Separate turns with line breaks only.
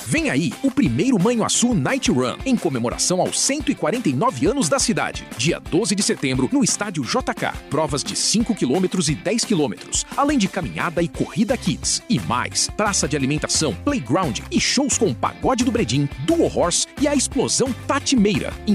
Vem aí o primeiro Manhuaçu Night Run, em comemoração aos 149 anos da cidade. Dia 12 de setembro, no estádio JK. Provas de 5 km e 10 km, além de caminhada e corrida kids. E mais, praça de alimentação, playground e shows com Pagode do Bredim, Duo Horse e a explosão Tati Meira.